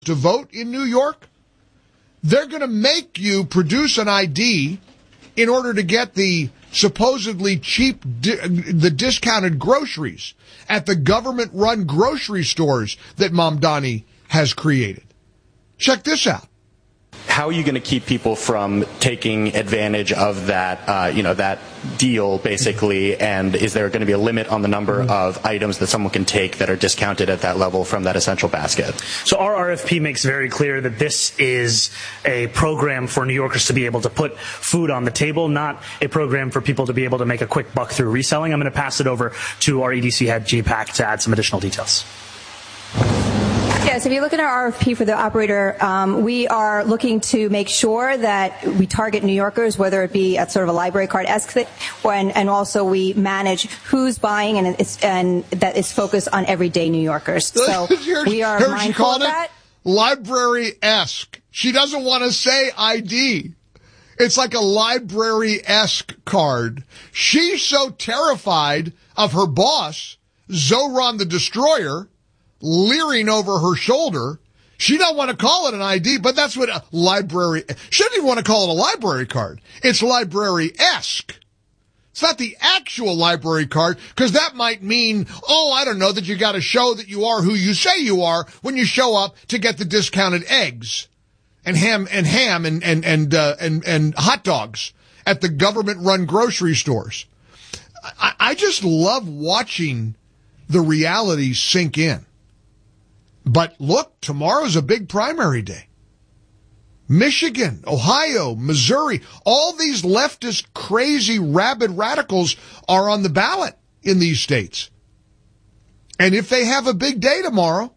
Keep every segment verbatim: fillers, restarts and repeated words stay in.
to vote in New York, they're going to make you produce an I D in order to get the supposedly cheap, di- the discounted groceries at the government-run grocery stores that Mamdani has created. Check this out. How are you going to keep people from taking advantage of that, uh, you know, that deal, basically? And is there going to be a limit on the number of items that someone can take that are discounted at that level from that essential basket? So our R F P makes very clear that this is a program for New Yorkers to be able to put food on the table, not a program for people to be able to make a quick buck through reselling. I'm going to pass it over to our E D C head, G PAC, to add some additional details. Yes, if you look at our R F P for the operator, um, we are looking to make sure that we target New Yorkers, whether it be at sort of a library card-esque, and, and also we manage who's buying, and, it's, and that is focused on everyday New Yorkers. So we are mindful of that. Library-esque. She doesn't want to say I D. It's like a library-esque card. She's so terrified of her boss, Zoran the Destroyer, leering over her shoulder. She don't want to call it an I D, but that's what a library, she doesn't even want to call it a library card. It's library-esque. It's not the actual library card, because that might mean, oh, I don't know, that you got to show that you are who you say you are when you show up to get the discounted eggs and ham and ham and, and, and, uh, and, and hot dogs at the government-run grocery stores. I, I just love watching the reality sink in. But look, tomorrow's a big primary day. Michigan, Ohio, Missouri, all these leftist, crazy, rabid radicals are on the ballot in these states. And if they have a big day tomorrow,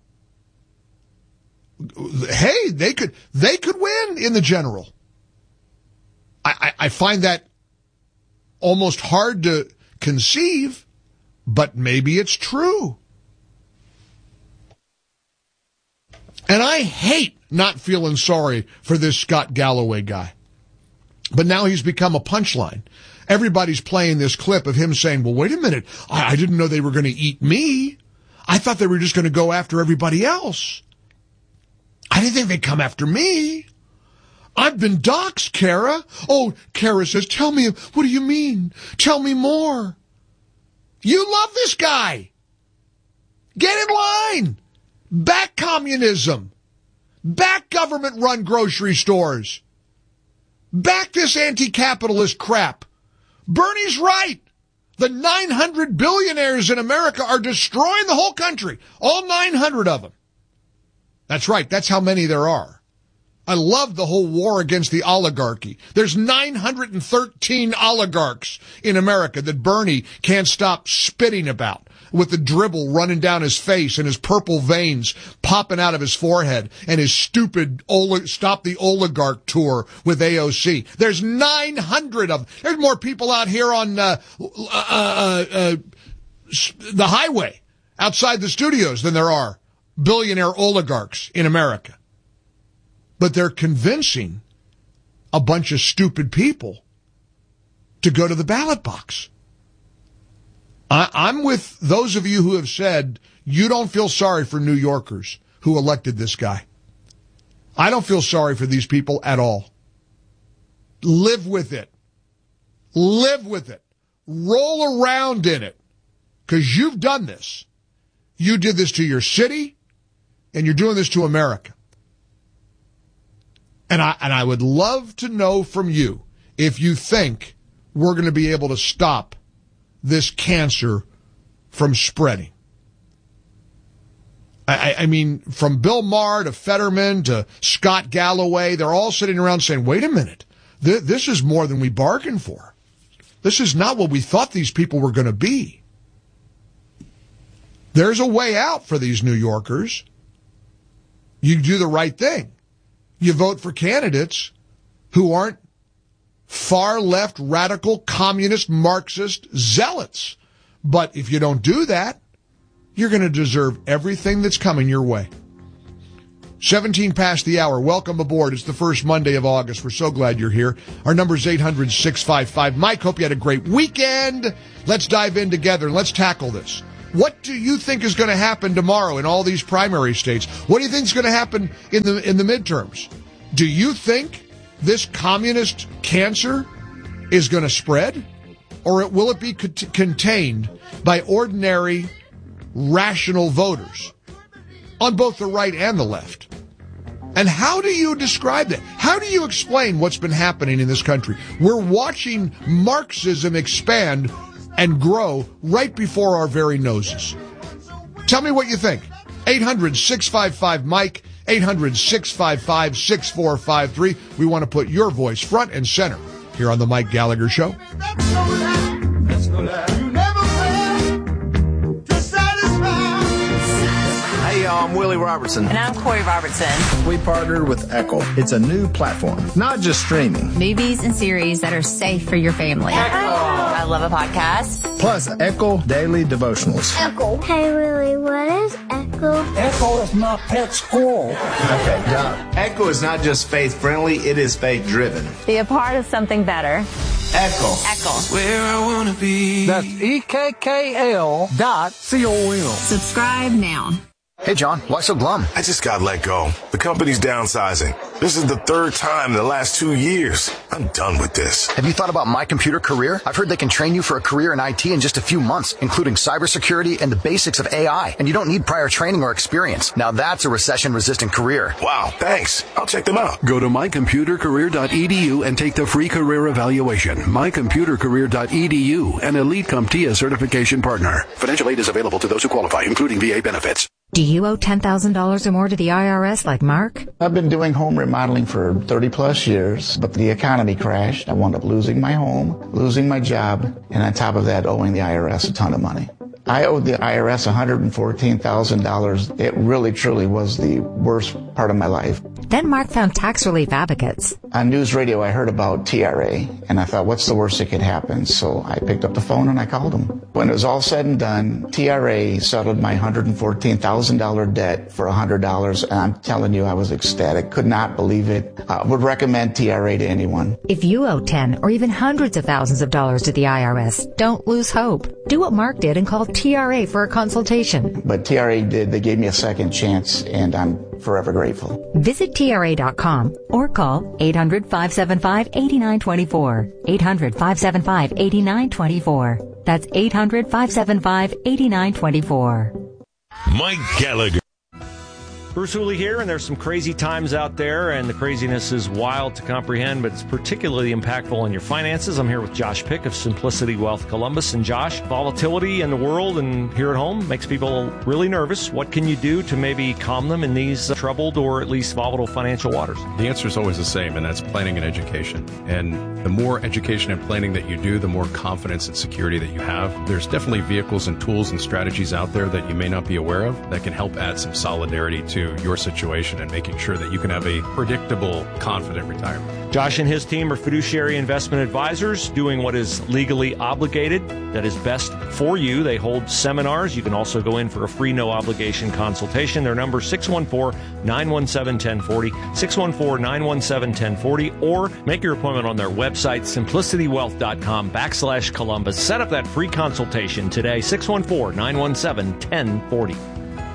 hey, they could, they could win in the general. I, I, I find that almost hard to conceive, but maybe it's true. And I hate not feeling sorry for this Scott Galloway guy. But now he's become a punchline. Everybody's playing this clip of him saying, well, wait a minute. I, I didn't know they were going to eat me. I thought they were just going to go after everybody else. I didn't think they'd come after me. I've been doxxed, Kara. Oh, Kara says, tell me, what do you mean? Tell me more. You love this guy. Get in line. Back communism. Back government-run grocery stores. Back this anti-capitalist crap. Bernie's right. The nine hundred billionaires in America are destroying the whole country. All nine hundred of them. That's right. That's how many there are. I love the whole war against the oligarchy. There's nine hundred thirteen oligarchs in America that Bernie can't stop spitting about, with the dribble running down his face and his purple veins popping out of his forehead and his stupid oli- Stop the Oligarch tour with A O C. There's nine hundred of them. There's more people out here on uh, uh, uh, uh, the highway outside the studios than there are billionaire oligarchs in America. But they're convincing a bunch of stupid people to go to the ballot box. I, I'm with those of you who have said you don't feel sorry for New Yorkers who elected this guy. I don't feel sorry for these people at all. Live with it. Live with it. Roll around in it. Because you've done this. You did this to your city, and you're doing this to America. And I, and I would love to know from you if you think we're going to be able to stop this cancer from spreading. I, I mean, from Bill Maher to Fetterman to Scott Galloway, they're all sitting around saying, wait a minute, th- this is more than we bargained for. This is not what we thought these people were going to be. There's a way out for these New Yorkers. You do the right thing. You vote for candidates who aren't far left, radical, communist, Marxist zealots. But if you don't do that, you're going to deserve everything that's coming your way. seventeen past the hour. Welcome aboard. It's the first Monday of August. We're so glad you're here. Our number is eight hundred, six five five, Mike. Hope you had a great weekend. Let's dive in together and let's tackle this. What do you think is going to happen tomorrow in all these primary states? What do you think is going to happen in the in the midterms? Do you think this communist cancer is going to spread? Or will it be cont- contained by ordinary, rational voters on both the right and the left? And how do you describe that? How do you explain what's been happening in this country? We're watching Marxism expand and grow right before our very noses. Tell me what you think. eight hundred, six five five, Mike, eight hundred, six five five, six four five three. We want to put your voice front and center here on the Mike Gallagher Show. Let's go there. You never fail to satisfy. Hey, y'all, I'm Willie Robertson. And I'm Corey Robertson. We partnered with Echo. It's a new platform, not just streaming. Movies and series that are safe for your family. Echo. I love a podcast. Plus, Echo Daily Devotionals. Echo. Hey, Willie, what is Echo? Echo is my pet squirrel. Okay, Doc. Echo is not just faith-friendly, it is faith-driven. Be a part of something better. Echo. Echo. Where I want to be. That's E K K L dot C O M. Subscribe now. Hey, John, why so glum? I just got let go. The company's downsizing. This is the third time in the last two years. I'm done with this. Have you thought about My Computer Career? I've heard they can train you for a career in I T in just a few months, including cybersecurity and the basics of A I. And you don't need prior training or experience. Now that's a recession-resistant career. Wow, thanks. I'll check them out. Go to my computer career dot e d u and take the free career evaluation. my computer career dot e d u, an Elite CompTIA certification partner. Financial aid is available to those who qualify, including V A benefits. Do you owe ten thousand dollars or more to the I R S like Mark? I've been doing home remodeling for thirty plus years, but the economy crashed. I wound up losing my home, losing my job, and on top of that, owing the I R S a ton of money. I owed the I R S one hundred fourteen thousand dollars. It really, truly was the worst part of my life. Then Mark found Tax Relief Advocates. On news radio, I heard about T R A, and I thought, what's the worst that could happen? So I picked up the phone and I called them. When it was all said and done, T R A settled my one hundred fourteen thousand dollars debt for one hundred dollars, and I'm telling you, I was ecstatic. Could not believe it. I uh, would recommend T R A to anyone. If you owe ten or even hundreds of thousands of dollars to the I R S, don't lose hope. Do what Mark did and call T R A for a consultation. But T R A did. They gave me a second chance, and I'm forever grateful. Visit T R A dot com or call eight hundred, five seven five, eight nine two four. eight hundred, five seven five, eight nine two four. That's eight hundred, five seven five, eight nine two four. Mike Gallagher. Bruce Hooley here, and there's some crazy times out there, and the craziness is wild to comprehend, but it's particularly impactful on your finances. I'm here with Josh Pick of Simplicity Wealth Columbus. And Josh, volatility in the world and here at home makes people really nervous. What can you do to maybe calm them in these uh, troubled or at least volatile financial waters? The answer is always the same, and that's planning and education. And the more education and planning that you do, the more confidence and security that you have. There's definitely vehicles and tools and strategies out there that you may not be aware of that can help add some solidarity to your situation and making sure that you can have a predictable, confident retirement. Josh and his team are fiduciary investment advisors doing what is legally obligated, that is best for you. They hold seminars. You can also go in for a free, no-obligation consultation. Their number is six one four, nine one seven, one zero four zero, six one four, nine one seven, one zero four zero, or make your appointment on their website, simplicity wealth dot com backslash Columbus. Set up that free consultation today, six one four, nine one seven, one zero four zero.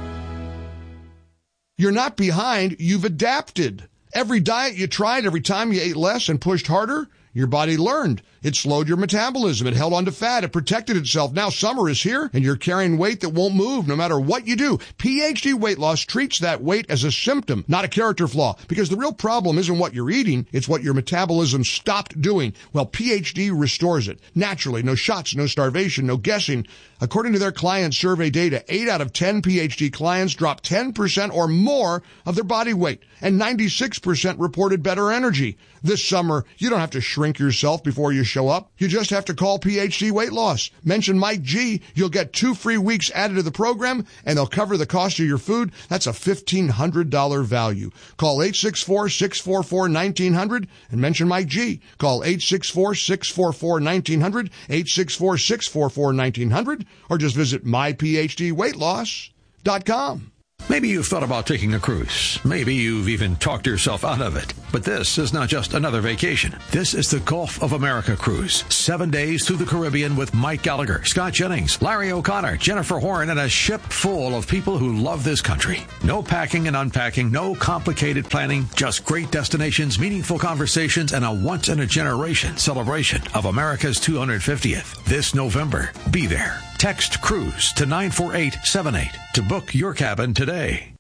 You're not behind, you've adapted. Every diet you tried, every time you ate less and pushed harder, your body learned. It slowed your metabolism. It held on to fat. It protected itself. Now summer is here, and you're carrying weight that won't move no matter what you do. P H D Weight Loss treats that weight as a symptom, not a character flaw, because the real problem isn't what you're eating, it's what your metabolism stopped doing. Well, P H D restores it. Naturally, no shots, no starvation, no guessing. According to their client survey data, eight out of ten P H D clients dropped ten percent or more of their body weight, and ninety-six percent reported better energy. This summer, you don't have to shrink yourself before you show up. You just have to call P H D Weight Loss. Mention Mike G. You'll get two free weeks added to the program, and they'll cover the cost of your food. That's a fifteen hundred dollars value. Call eight six four, six four four, one nine zero zero and mention Mike G. Call eight six four, six four four, one nine zero zero, eight six four, six four four, one nine zero zero, or just visit my p h d weight loss dot com. Maybe you've thought about taking a cruise. Maybe you've even talked yourself out of it. But this is not just another vacation. This is the Gulf of America cruise. Seven days through the Caribbean with Mike Gallagher, Scott Jennings, Larry O'Connor, Jennifer Horn, and a ship full of people who love this country. No packing and unpacking, no complicated planning, just great destinations, meaningful conversations, and a once-in-a-generation celebration of America's two hundred fiftieth. This November, be there. Text CRUISE to nine four eight seven eight to book your cabin today.